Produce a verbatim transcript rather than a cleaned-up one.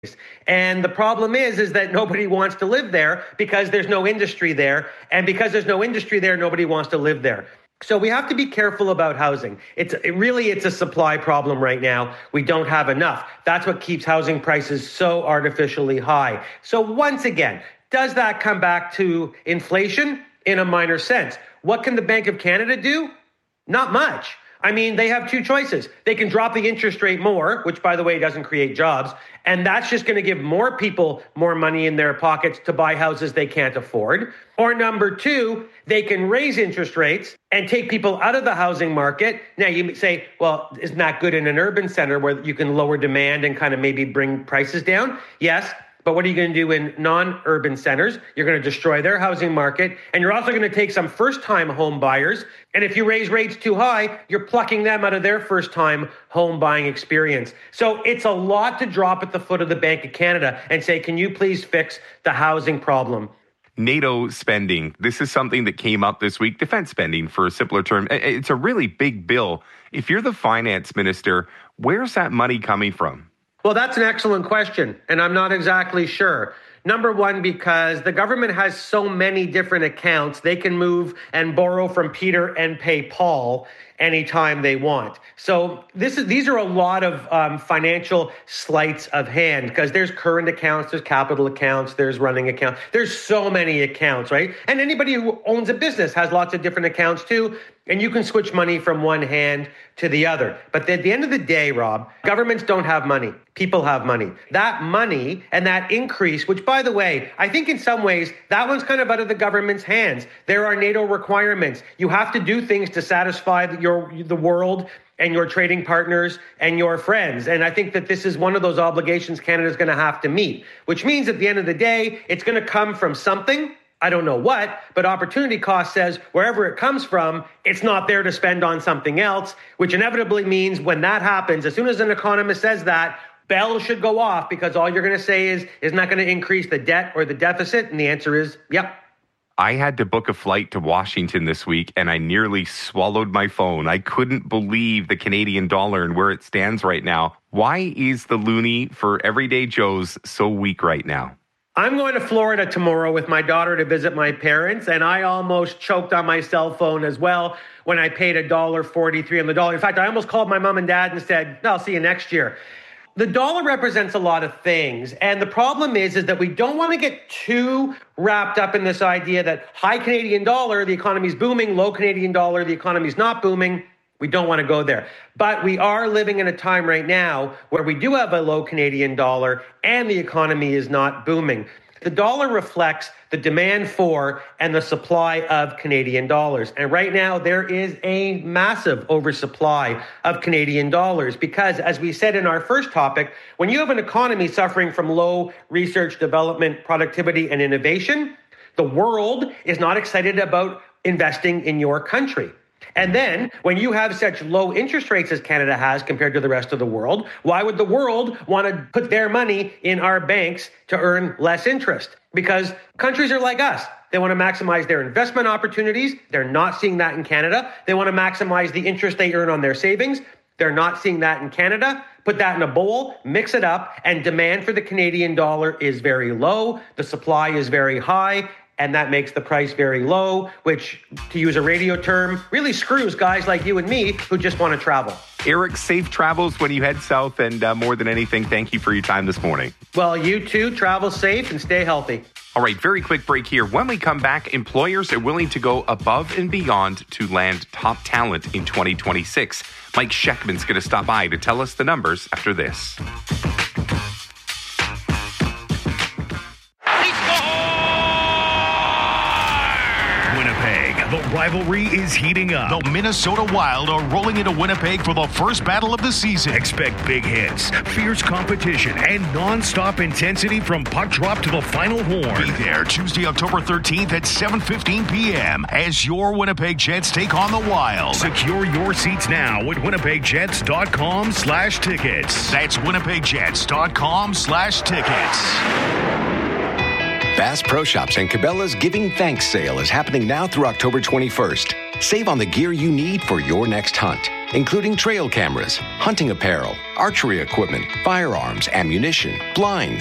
And the problem is, is that nobody wants to live there because there's no industry there. And because there's no industry there, nobody wants to live there. So we have to be careful about housing. It's it really, it's a supply problem right now. We don't have enough. That's what keeps housing prices so artificially high. So once again, does that come back to inflation? In a minor sense. What can the Bank of Canada do? Not much. I mean, they have two choices. They can drop the interest rate more, which, by the way, doesn't create jobs. And that's just going to give more people more money in their pockets to buy houses they can't afford. Or number two, they can raise interest rates and take people out of the housing market. Now, you say, well, isn't that good in an urban center where you can lower demand and kind of maybe bring prices down? Yes. But what are you going to do in non-urban centers? You're going to destroy their housing market. And you're also going to take some first-time home buyers. And if you raise rates too high, you're plucking them out of their first-time home buying experience. So it's a lot to drop at the foot of the Bank of Canada and say, can you please fix the housing problem? NATO spending. This is something that came up this week. Defense spending, for a simpler term. It's a really big bill. If you're the finance minister, where's that money coming from? Well, that's an excellent question, and I'm not exactly sure. Number one, because the government has so many different accounts, they can move and borrow from Peter and pay Paul anytime they want. So this is these are a lot of um, financial sleights of hand, because there's current accounts, there's capital accounts, there's running accounts. There's so many accounts, right? And anybody who owns a business has lots of different accounts too. And you can switch money from one hand to the other. But at the end of the day, Rob, governments don't have money. People have money. That money and that increase, which, by the way, I think in some ways, that one's kind of out of the government's hands. There are NATO requirements. You have to do things to satisfy your, the world and your trading partners and your friends. And I think that this is one of those obligations Canada's going to have to meet, which means at the end of the day, it's going to come from something. I don't know what, but opportunity cost says wherever it comes from, it's not there to spend on something else, which inevitably means when that happens, as soon as an economist says that, bells should go off, because all you're going to say is, isn't that going to increase the debt or the deficit? And the answer is, yep. I had to book a flight to Washington this week, and I nearly swallowed my phone. I couldn't believe the Canadian dollar and where it stands right now. Why is the loonie for everyday Joes so weak right now? I'm going to Florida tomorrow with my daughter to visit my parents, and I almost choked on my cell phone as well when I paid one dollar forty-three on the dollar. In fact, I almost called my mom and dad and said, no, I'll see you next year. The dollar represents a lot of things, and the problem is, is that we don't want to get too wrapped up in this idea that high Canadian dollar, the economy's booming, low Canadian dollar, the economy's not booming. We don't want to go there. But we are living in a time right now where we do have a low Canadian dollar and the economy is not booming. The dollar reflects the demand for and the supply of Canadian dollars. And right now there is a massive oversupply of Canadian dollars because, as we said in our first topic, when you have an economy suffering from low research, development, productivity, and innovation, the world is not excited about investing in your country. And then when you have such low interest rates as Canada has compared to the rest of the world, why would the world want to put their money in our banks to earn less interest? Because countries are like us. They want to maximize their investment opportunities. They're not seeing that in Canada. They want to maximize the interest they earn on their savings. They're not seeing that in Canada. Put that in a bowl, mix it up, and demand for the Canadian dollar is very low. The supply is very high. And that makes the price very low, which, to use a radio term, really screws guys like you and me who just want to travel. Eric, safe travels when you head south. And uh, more than anything, thank you for your time this morning. Well, you too. Travel safe and stay healthy. All right, very quick break here. When we come back, employers are willing to go above and beyond to land top talent in twenty twenty-six. Mike Sheckman's going to stop by to tell us the numbers after this. The rivalry is heating up. The Minnesota Wild are rolling into Winnipeg for the first battle of the season. Expect big hits, fierce competition, and non-stop intensity from puck drop to the final horn. Be there Tuesday, October thirteenth at seven fifteen p.m. as your Winnipeg Jets take on the Wild. Secure your seats now at winnipegjets.com slash tickets. That's winnipegjets.com slash tickets. Bass Pro Shops and Cabela's Giving Thanks sale is happening now through October twenty-first. Save on the gear you need for your next hunt, including trail cameras, hunting apparel, archery equipment, firearms, ammunition, blinds,